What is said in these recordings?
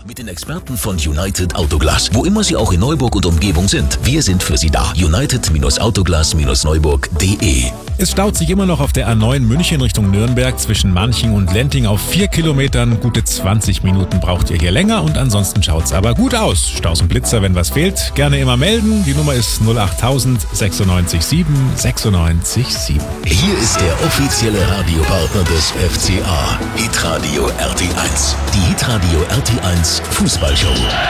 mit den Experten von United Autoglas. Wo immer Sie auch in Neuburg und Umgebung sind, wir sind für Sie da. United-Autoglas-Neuburg.de. Es staut sich immer noch auf der A9 München Richtung Nürnberg zwischen Manching und Lenting auf 4 Kilometern. Gute 20 Minuten braucht ihr hier länger und ansonsten schaut's aber gut aus. Staus und Blitzer, wenn was fehlt, gerne immer melden. Die Nummer ist 08000 96 7 96 7. Hier ist der offizielle Radiopartner des FCA, Hitradio RT1. Die Hitradio RT1 Fußballshow.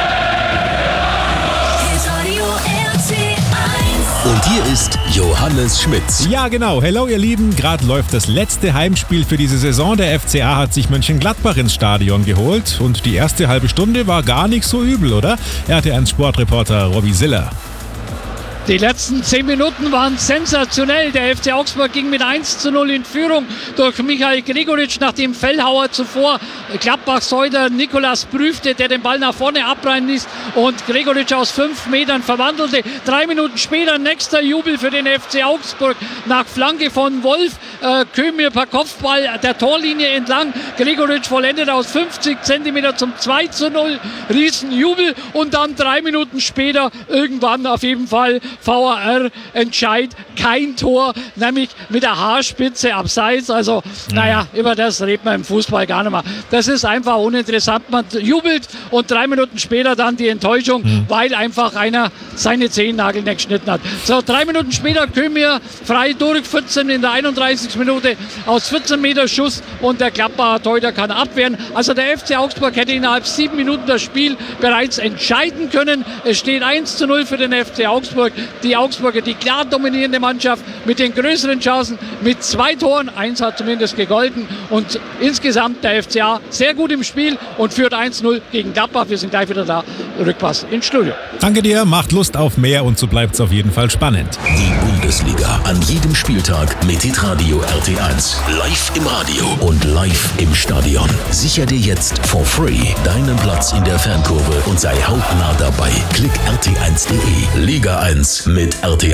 Und hier ist Johannes Schmitz. Ja, genau. Hello, ihr Lieben. Gerade läuft das letzte Heimspiel für diese Saison. Der FCA hat sich Mönchengladbach ins Stadion geholt. Und die erste halbe Stunde war gar nicht so übel, oder? RT1-Sportreporter Robby Siller. Die letzten 10 Minuten waren sensationell. Der FC Augsburg ging mit 1:0 in Führung durch Michael Gregoritsch, nachdem Fellhauer zuvor Gladbach-Säuder Nikolas prüfte, der den Ball nach vorne abprallen ließ und Gregoritsch aus 5 Metern verwandelte. 3 Minuten später nächster Jubel für den FC Augsburg nach Flanke von Wolf. Kömir per Kopfball der Torlinie entlang. Gregoritsch vollendet aus 50 Zentimeter zum 2:0. Riesenjubel und dann 3 Minuten später irgendwann auf jeden Fall VAR Entscheid, kein Tor, nämlich mit der Haarspitze abseits. Also, naja, über das redet man im Fußball gar nicht mehr. Das ist einfach uninteressant. Man jubelt und 3 Minuten später dann die Enttäuschung, weil einfach einer seine Zehennagel nicht geschnitten hat. So, 3 Minuten später Kömir frei durch, 14 in der 31. Minute aus 14 Meter Schuss und der Gladbacher Torhüter kann abwehren. Also der FC Augsburg hätte innerhalb 7 Minuten das Spiel bereits entscheiden können. Es steht 1:0 für den FC Augsburg. Die Augsburger, die klar dominierende Mannschaft mit den größeren Chancen, mit 2 Toren, 1 hat zumindest gegolten und insgesamt der FCA sehr gut im Spiel und führt 1:0 gegen Gladbach. Wir sind gleich wieder da. Rückpass ins Studio. Danke dir, macht Lust auf mehr und so bleibt's auf jeden Fall spannend. Die Bundesliga an jedem Spieltag mit Hitradio RT1. Live im Radio und live im Stadion. Sicher dir jetzt for free deinen Platz in der Fankurve und sei hautnah dabei. Klick rt1.de. Liga 1 mit RT1.